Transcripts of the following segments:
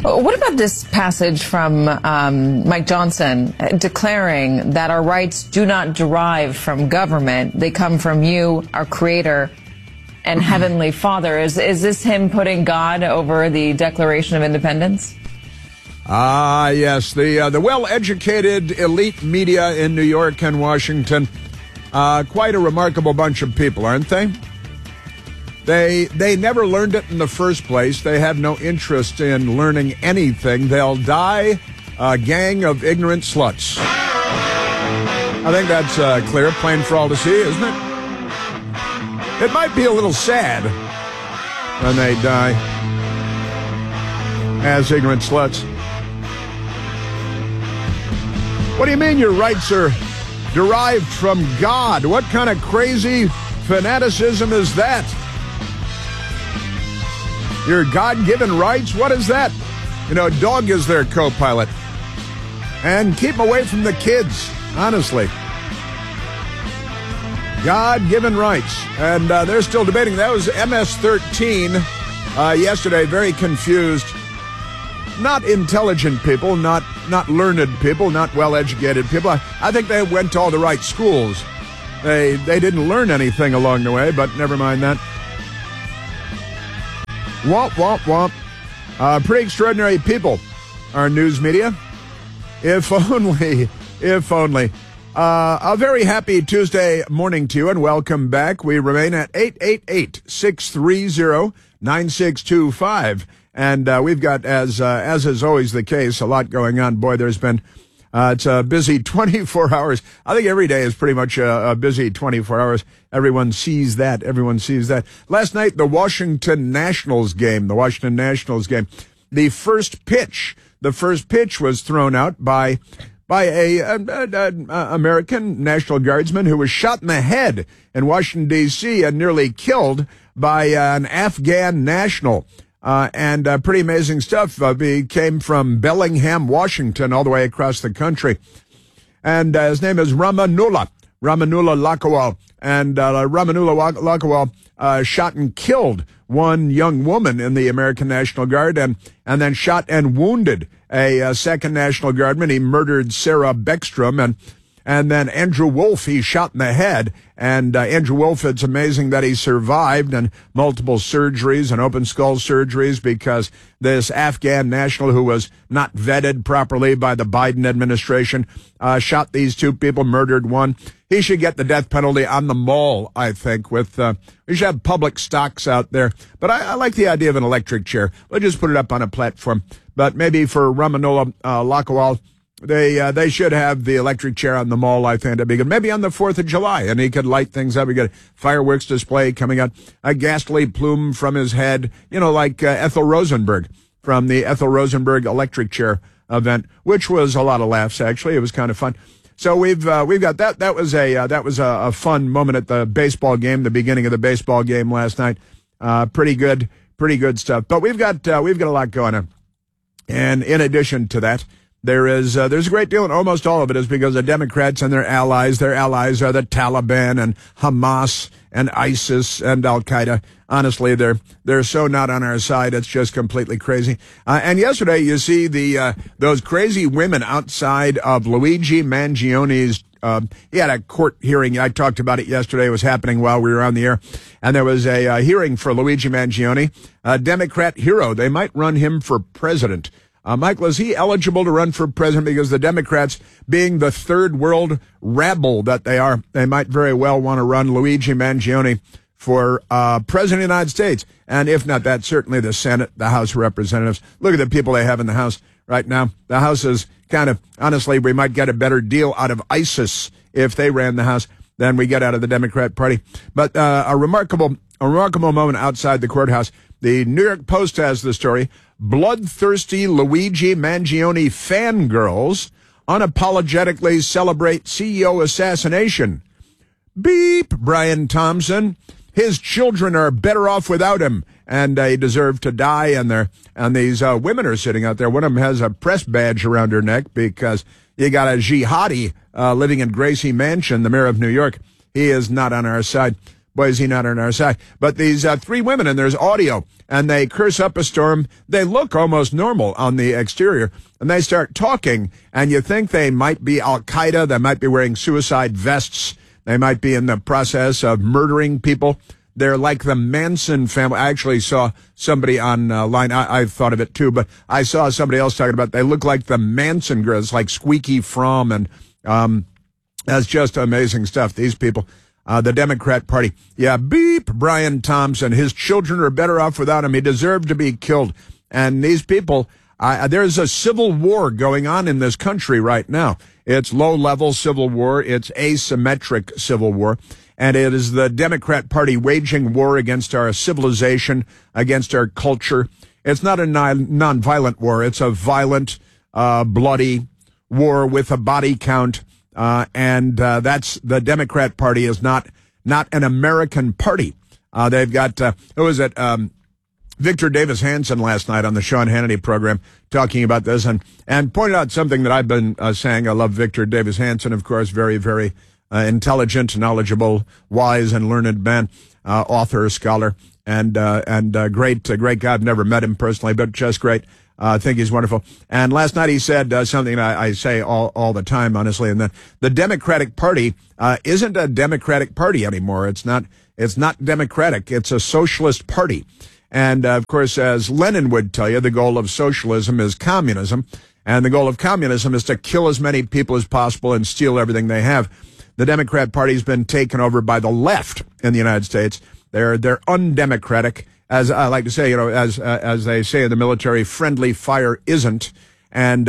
What about this passage from Mike Johnson declaring that our rights do not derive from government? They come from you, our Creator, and Heavenly Father. Is this him putting God over the Declaration of Independence? Yes. The well-educated elite media in New York and Washington, quite a remarkable bunch of people, aren't they? They never learned it in the first place. They have no interest in learning anything. They'll die a gang of ignorant sluts. I think that's clear, plain for all to see, isn't it? It might be a little sad when they die as ignorant sluts. What do you mean your rights are derived from God? What kind of crazy fanaticism is that? Your God-given rights? What is that? You know, dog is their co-pilot. And keep them away from the kids, honestly. God-given rights. And they're still debating. That was MS-13 yesterday, very confused. Not intelligent people, not learned people, not well-educated people. I think they went to all the right schools. They didn't learn anything along the way, but never mind that. Womp, womp, womp. Pretty extraordinary people, our news media. If only. A very happy Tuesday morning to you, and welcome back. We remain at 888-630-9625. And we've got, as is always the case, a lot going on. Boy, there's been, it's a busy 24 hours. I think every day is pretty much a busy 24 hours. Everyone sees that. Last night, the Washington Nationals game. The first pitch was thrown out by a American National Guardsman who was shot in the head in Washington, D.C. and nearly killed by an Afghan national. And pretty amazing stuff. He came from Bellingham, Washington, all the way across the country. And his name is Rahmanullah Lakhwal. And Rahmanullah Lakhwal shot and killed one young woman in the American National Guard and then shot and wounded a second National Guardman. He murdered Sarah Beckstrom and then Andrew Wolf, he shot in the head. And Andrew Wolf, it's amazing that he survived and multiple surgeries and open skull surgeries because this Afghan national who was not vetted properly by the Biden administration shot these two people, murdered one. He should get the death penalty on the mall, I think. We should have public stocks out there. But I like the idea of an electric chair. We'll just put it up on a platform. But maybe for Rahmanullah Lakhwal, they should have the electric chair on the mall, I think. That'd be good. Maybe on the 4th of July, and he could light things up. We got a fireworks display coming out, a ghastly plume from his head, like Ethel Rosenberg from the Ethel Rosenberg electric chair event, which was a lot of laughs, actually. It was kind of fun. So we've got that. That was a fun moment at the baseball game, the beginning of the baseball game last night. Pretty good stuff. But we've got a lot going on. And in addition to that, there's a great deal, and almost all of it is because of Democrats and their allies. Their allies are the Taliban and Hamas and ISIS and Al-Qaeda. Honestly, they're so not on our side. It's just completely crazy. And yesterday, you see those crazy women outside of Luigi Mangioni's. He had a court hearing. I talked about it yesterday. It was happening while we were on the air. And there was a hearing for Luigi Mangione, a Democrat hero. They might run him for president. Michael, is he eligible to run for president? Because the Democrats, being the third world rabble that they are, they might very well want to run Luigi Mangione for president of the United States. And if not that, certainly the Senate, the House of Representatives. Look at the people they have in the House right now. The House is kind of, honestly, we might get a better deal out of ISIS if they ran the House than we get out of the Democrat Party. But a remarkable moment outside the courthouse. The New York Post has the story. Bloodthirsty Luigi Mangione fangirls unapologetically celebrate CEO assassination. Beep, Brian Thompson. His children are better off without him, and they deserve to die. And these women are sitting out there. One of them has a press badge around her neck because you got a jihadi living in Gracie Mansion, the mayor of New York. He is not on our side. boy, is he not on our side. But these three women, and there's audio, and they curse up a storm. They look almost normal on the exterior, and they start talking, and you think they might be Al-Qaeda. They might be wearing suicide vests. They might be in the process of murdering people. They're like the Manson family. I actually saw somebody online. I thought of it too, but I saw somebody else talking about they look like the Manson girls, like Squeaky Fromm, and that's just amazing stuff. These people, the Democrat Party. Yeah, beep, Brian Thompson. His children are better off without him. He deserved to be killed. And these people, there's a civil war going on in this country right now. It's low-level civil war. It's asymmetric civil war. And it is the Democrat Party waging war against our civilization, against our culture. It's not a non-violent war. It's a violent, bloody war with a body count. And that's the Democrat Party is not an American party. They've got, who was it? Victor Davis Hanson last night on the Sean Hannity program talking about this and pointed out something that I've been saying. I love Victor Davis Hanson, of course, very, very intelligent, knowledgeable, wise, and learned man, author, scholar, and great guy. I've never met him personally, but just great. I think he's wonderful. And last night he said something I say all the time, honestly, and that the Democratic Party isn't a Democratic Party anymore. It's not democratic. It's a socialist party. And, of course, as Lenin would tell you, the goal of socialism is communism, and the goal of communism is to kill as many people as possible and steal everything they have. The Democrat Party's been taken over by the left in the United States. They're undemocratic. As I like to say, as they say in the military, friendly fire isn't, and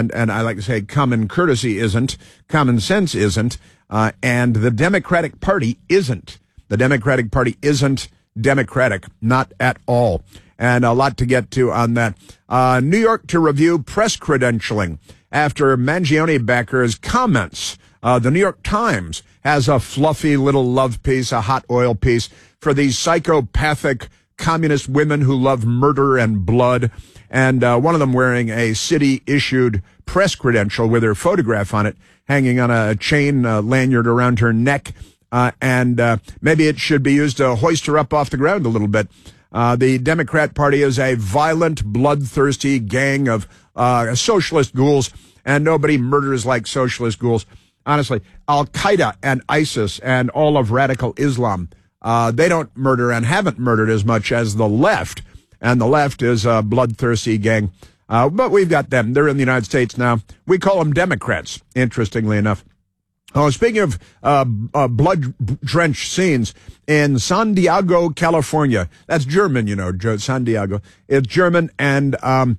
I like to say common courtesy isn't, common sense isn't, and the Democratic Party isn't. The Democratic Party isn't democratic, not at all. And a lot to get to on that. New York to review press credentialing after Mangione backers' comments. The New York Times has a fluffy little love piece, a hot oil piece for these psychopathic communist women who love murder and blood. And one of them wearing a city-issued press credential with her photograph on it, hanging on a chain lanyard around her neck. And maybe it should be used to hoist her up off the ground a little bit. The Democrat Party is a violent, bloodthirsty gang of socialist ghouls, and nobody murders like socialist ghouls. Honestly, Al-Qaeda and ISIS and all of radical Islam, they don't murder and haven't murdered as much as the left, and the left is a bloodthirsty gang. But we've got them. They're in the United States now. We call them Democrats, interestingly enough. Oh, speaking of blood-drenched scenes, in San Diego, California, that's German, San Diego. It's German, and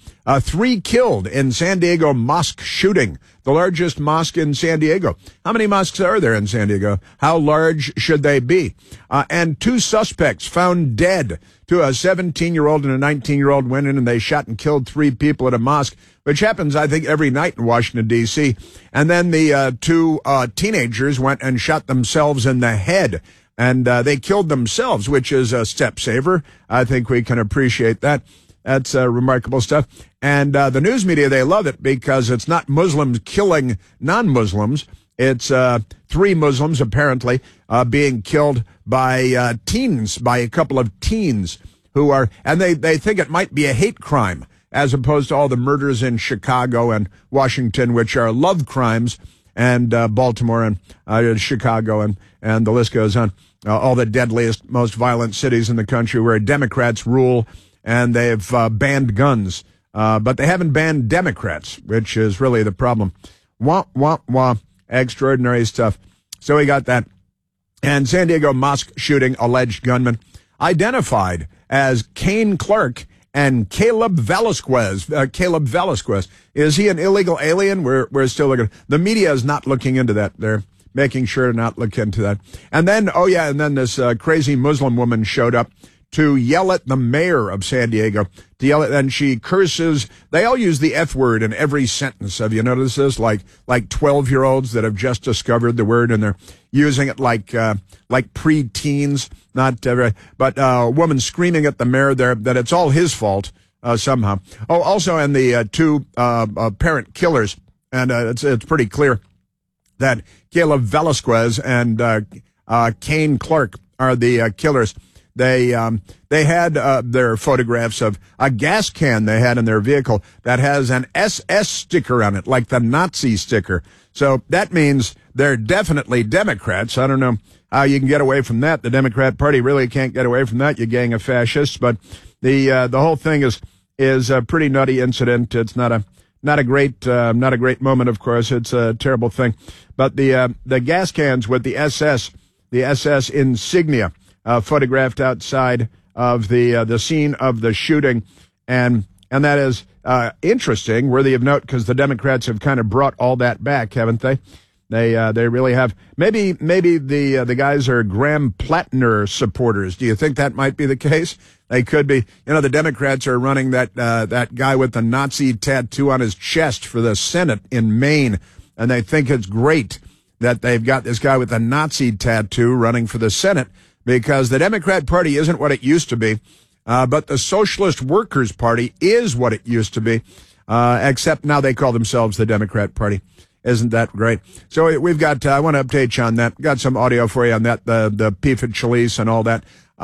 3 killed in San Diego mosque shooting, the largest mosque in San Diego. How many mosques are there in San Diego? How large should they be? And 2 suspects found dead. A 17-year-old and a 19-year-old went in and they shot and killed 3 people at a mosque, which happens, I think, every night in Washington, D.C. And then the 2 teenagers went and shot themselves in the head, and they killed themselves, which is a step saver. I think we can appreciate that. That's remarkable stuff. And the news media, they love it because it's not Muslims killing non-Muslims. It's 3 Muslims, apparently, being killed by teens, by a couple of teens who are, and they think it might be a hate crime, as opposed to all the murders in Chicago and Washington, which are love crimes, and Baltimore and Chicago, and the list goes on. All the deadliest, most violent cities in the country where Democrats rule, and they've banned guns. But they haven't banned Democrats, which is really the problem. Wah, wah, wah. Extraordinary stuff. So we got that. And San Diego mosque shooting alleged gunman identified as Kane Clark and Caleb Velasquez. Is he an illegal alien? We're still looking. The media is not looking into that. They're making sure to not look into that. And then, this crazy Muslim woman showed up to yell at the mayor of San Diego, and she curses. They all use the F word in every sentence. Have you noticed this? Like 12-year-olds that have just discovered the word, and they're using it like pre-teens. But a woman screaming at the mayor there that it's all his fault somehow. Oh, also, and the 2 parent killers, and it's pretty clear that Caleb Velasquez and Kane Clark are the killers. They had their photographs of a gas can they had in their vehicle that has an SS sticker on it, like the Nazi sticker. So that means they're definitely Democrats. I don't know how you can get away from that. The Democrat Party really can't get away from that, you gang of fascists. But the whole thing is a pretty nutty incident. It's not a great moment, of course. It's a terrible thing. But the gas cans with the SS insignia photographed outside of the scene of the shooting, and that is interesting, worthy of note, because the Democrats have kind of brought all that back, haven't they? They really have. Maybe the guys are Graham Plattner supporters. Do you think that might be the case? They could be. You know, the Democrats are running that guy with the Nazi tattoo on his chest for the Senate in Maine, and they think it's great that they've got this guy with a Nazi tattoo running for the Senate, because the Democrat Party isn't what it used to be, but the Socialist Workers Party is what it used to be, except now they call themselves the Democrat Party. Isn't that great? So we've got, I want to update you on that. Got some audio for you on that, the Pifid Chalice and all that.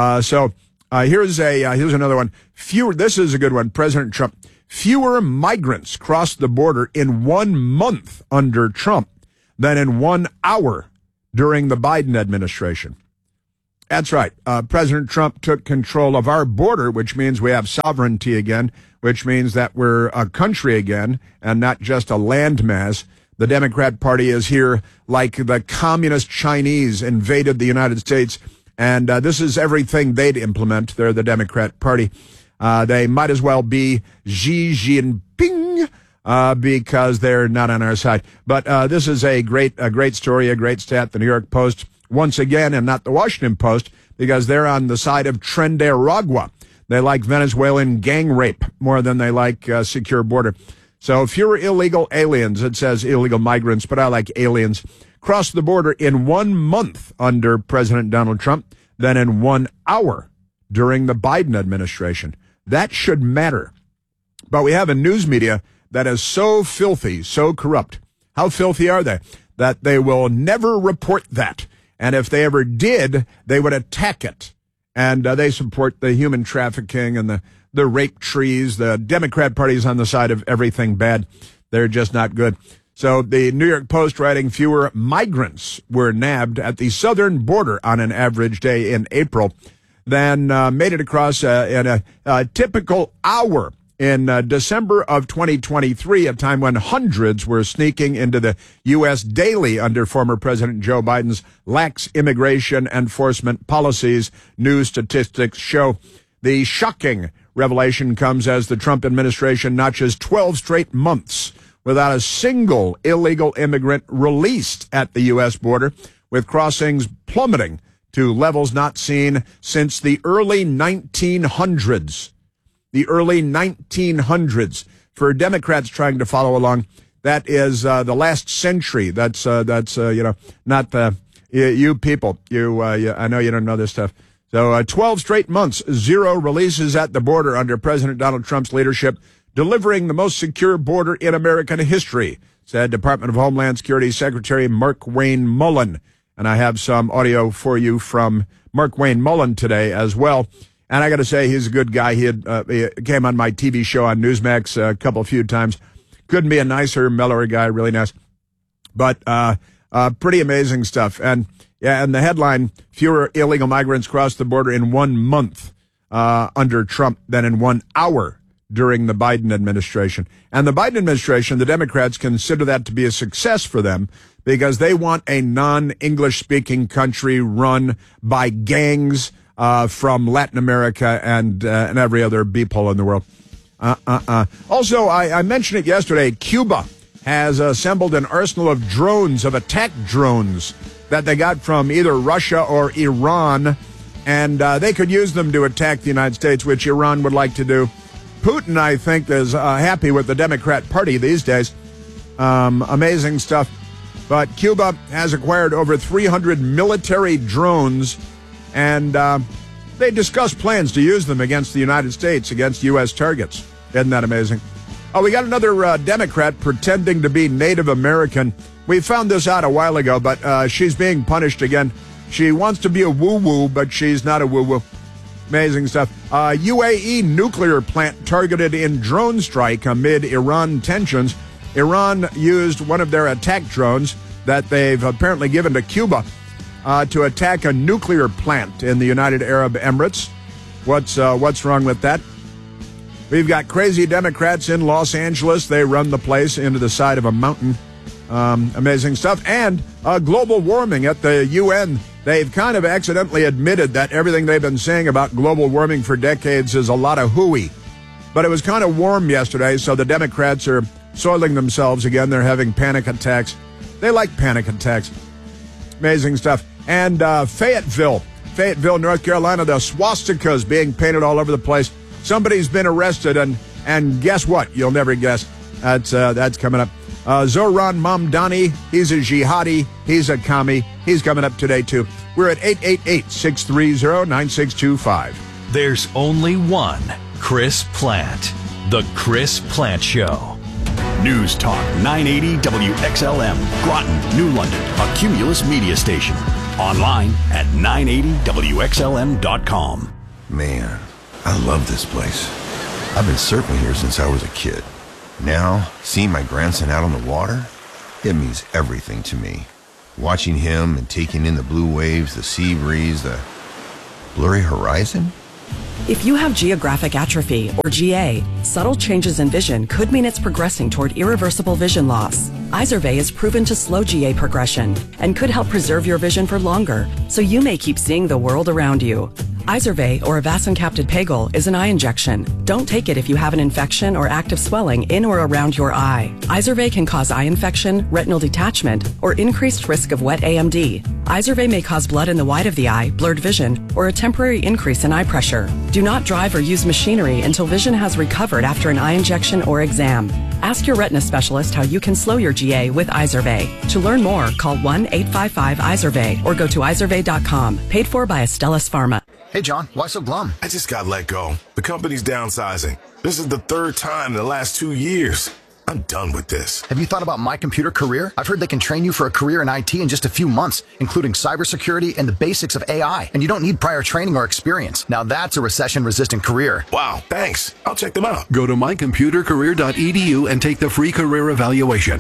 Here's another one. This is a good one. President Trump. Fewer migrants crossed the border in 1 month under Trump than in 1 hour during the Biden administration. That's right. President Trump took control of our border, which means we have sovereignty again, which means that we're a country again and not just a landmass. The Democrat Party is here like the communist Chinese invaded the United States, and this is everything they'd implement. They're the Democrat Party. They might as well be Xi Jinping because they're not on our side. But this is a great story, a great stat. The New York Post, once again, and not the Washington Post, because they're on the side of Trinidad. They like Venezuelan gang rape more than they like secure border. So fewer illegal aliens, it says illegal migrants, but I like aliens, crossed the border in 1 month under President Donald Trump than in 1 hour during the Biden administration. That should matter. But we have a news media that is so filthy, so corrupt. How filthy are they? That they will never report that. And if they ever did, they would attack it. And they support the human trafficking and the rape trees. The Democrat Party is on the side of everything bad. They're just not good. So the New York Post writing fewer migrants were nabbed at the southern border on an average day in April than made it across in a typical hour in December of 2023, a time when hundreds were sneaking into the U.S. daily under former President Joe Biden's lax immigration enforcement policies, new statistics show. The shocking revelation comes as the Trump administration notches 12 straight months without a single illegal immigrant released at the U.S. border, with crossings plummeting to levels not seen since the early 1900s. The early 1900s. For Democrats trying to follow along, that is the last century. That's not you people. I know you don't know this stuff. So 12 straight months, 0 releases at the border under President Donald Trump's leadership, delivering the most secure border in American history, said Department of Homeland Security Secretary Markwayne Mullin. And I have some audio for you from Markwayne Mullin today as well. And I got to say, he's a good guy. He came on my TV show on Newsmax a few times. Couldn't be a nicer, mellower guy, really nice. But pretty amazing stuff. And the headline, fewer illegal migrants crossed the border in 1 month under Trump than in 1 hour during the Biden administration. And the Biden administration, the Democrats consider that to be a success for them because they want a non-English speaking country run by gangs from Latin America and every other beephole in the world. Also, I mentioned it yesterday, Cuba has assembled an arsenal of drones, of attack drones, that they got from either Russia or Iran, and they could use them to attack the United States, which Iran would like to do. Putin, I think, is happy with the Democrat Party these days. Amazing stuff. But Cuba has acquired over 300 military drones, and they discussed plans to use them against the United States, against U.S. targets. Isn't that amazing? Oh, we got another Democrat pretending to be Native American. We found this out a while ago, but she's being punished again She wants to be a woo-woo, but she's not a woo-woo. Amazing stuff. UAE nuclear plant targeted in drone strike amid Iran tensions. Iran used one of their attack drones that they've apparently given to Cuba to attack a nuclear plant in the United Arab Emirates. What's wrong with that? We've got crazy Democrats in Los Angeles. They run the place into the side of a mountain. Amazing stuff. And global warming at the UN. They've kind of accidentally admitted that everything they've been saying about global warming for decades is a lot of hooey. But it was kind of warm yesterday, so the Democrats are soiling themselves again. They're having panic attacks. They like panic attacks. Amazing stuff. And Fayetteville, North Carolina, the swastikas being painted all over the place. Somebody's been arrested, and guess what? You'll never guess. That's coming up. Zohran Mamdani, he's a jihadi, he's a commie. He's coming up today, too. We're at 888-630-9625. There's only one Chris Plante. The Chris Plante Show. News Talk 980 WXLM, Groton, New London, a Cumulus media station. Online at 980WXLM.com. Man, I love this place. I've been surfing here since I was a kid. Now, seeing my grandson out on the water, it means everything to me. Watching him and taking in the blue waves, the sea breeze, the blurry horizon. If you have geographic atrophy, or GA, subtle changes in vision could mean it's progressing toward irreversible vision loss. Izervay is proven to slow GA progression and could help preserve your vision for longer, so you may keep seeing the world around you. Izervay, or avacincaptad pegol, is an eye injection. Don't take it if you have an infection or active swelling in or around your eye. Izervay can cause eye infection, retinal detachment, or increased risk of wet AMD. Izervay may cause blood in the white of the eye, blurred vision, or a temporary increase in eye pressure. Do not drive or use machinery until vision has recovered after an eye injection or exam. Ask your retina specialist how you can slow your GA with Izervay. To learn more, call 1-855-IZERVAY or go to izervay.com. Paid for by Astellas Pharma. Hey, John, why so glum? I just got let go. The company's downsizing. This is the third time in the last 2 years. I'm done with this. Have you thought about My Computer Career? I've heard they can train you for a career in IT in just a few months, including cybersecurity and the basics of AI. And you don't need prior training or experience. Now that's a recession-resistant career. Wow, thanks. I'll check them out. Go to mycomputercareer.edu and take the free career evaluation.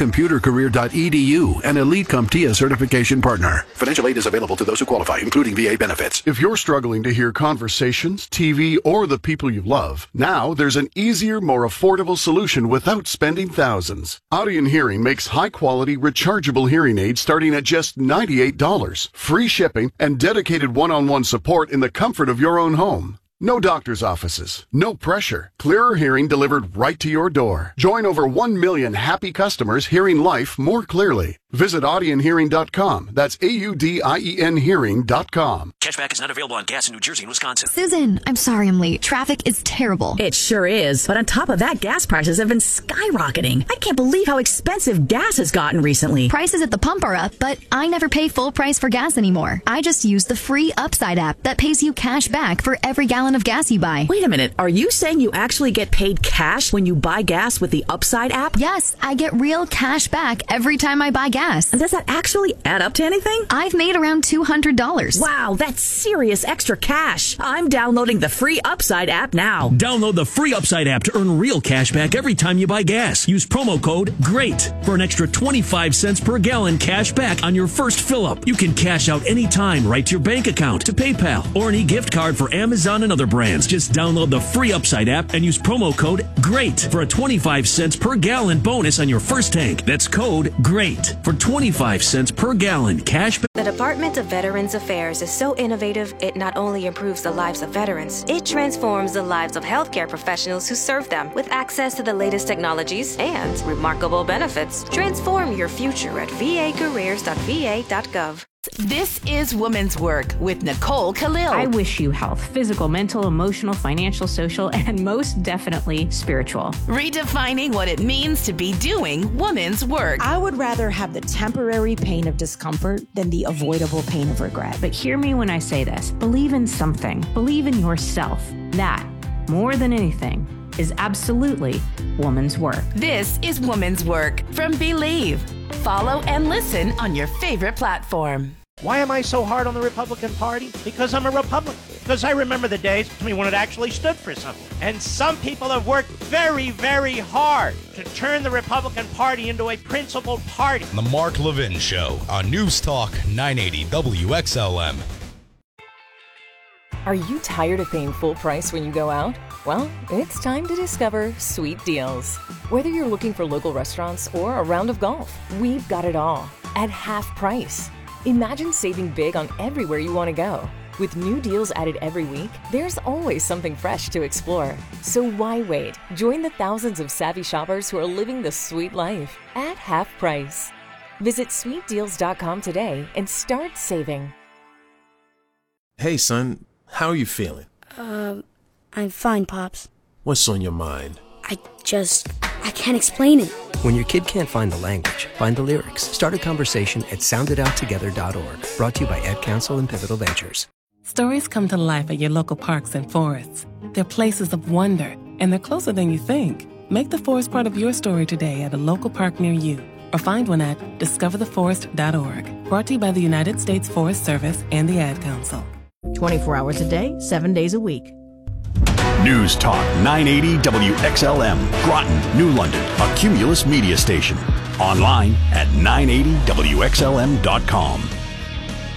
Mycomputercareer.edu, an Elite CompTIA certification partner. Financial aid is available to those who qualify, including VA benefits. If you're struggling to hear conversations, TV, or the people you love, now there's an easier, more affordable solution without spending thousands. Audion Hearing makes high-quality, rechargeable hearing aids starting at just $98. Free shipping and dedicated one-on-one support in the comfort of your own home. No doctor's offices, no pressure. Clearer hearing delivered right to your door. Join over 1 million happy customers hearing life more clearly. Visit audionhearing.com. That's AUDIEN hearing.com. Cashback is not available on gas in New Jersey and Wisconsin. Susan, I'm sorry I'm late. Traffic is terrible. It sure is. But on top of that, gas prices have been skyrocketing. I can't believe how expensive gas has gotten recently. Prices at the pump are up, but I never pay full price for gas anymore. I just use the free Upside app that pays you cash back for every gallon of gas you buy. Wait a minute. Are you saying you actually get paid cash when you buy gas with the Upside app? Yes, I get real cash back every time I buy gas. And does that actually add up to anything? I've made around $200. Wow, that's serious extra cash. I'm downloading the free Upside app now. Download the free Upside app to earn real cash back every time you buy gas. Use promo code GREAT for an extra 25 cents per gallon cash back on your first fill-up. You can cash out anytime right to your bank account, to PayPal, or an e-gift card for Amazon and other brands. Just download the free Upside app and use promo code GREAT for a 25 cents per gallon bonus on your first tank. That's code GREAT for 25 cents per gallon cash back. The Department of Veterans Affairs is so innovative, it not only improves the lives of veterans, it transforms the lives of healthcare professionals who serve them. With access to the latest technologies and remarkable benefits, transform your future at vacareers.va.gov. This is Women's Work with Nicole Khalil. I wish you health, physical, mental, emotional, financial, social, and most definitely spiritual. Redefining what it means to be doing women's work. I would rather have the temporary pain of discomfort than the avoidable pain of regret. But hear me when I say this. Believe in something. Believe in yourself. That, more than anything, is absolutely woman's work. This is Woman's Work from Believe. Follow and listen on your favorite platform. Why am I so hard on the Republican Party? Because I'm a Republican. Because I remember the days when it actually stood for something. And some people have worked very, very hard to turn the Republican Party into a principled party. The Mark Levin Show on News Talk 980 WXLM. Are you tired of paying full price when you go out? Well, it's time to discover Sweet Deals. Whether you're looking for local restaurants or a round of golf, we've got it all at half price. Imagine saving big on everywhere you want to go. With new deals added every week, there's always something fresh to explore. So why wait? Join the thousands of savvy shoppers who are living the sweet life at half price. Visit sweetdeals.com today and start saving. Hey, son, how are you feeling? I'm fine, Pops. What's on your mind? I can't explain it. When your kid can't find the language, find the lyrics. Start a conversation at sounditouttogether.org. Brought to you by Ed Council and Pivotal Ventures. Stories come to life at your local parks and forests. They're places of wonder, and they're closer than you think. Make the forest part of your story today at a local park near you, or find one at discovertheforest.org. Brought to you by the United States Forest Service and the Ad Council. 24 hours a day, 7 days a week. News Talk 980 WXLM, Groton, New London, a Cumulus media station. Online at 980WXLM.com.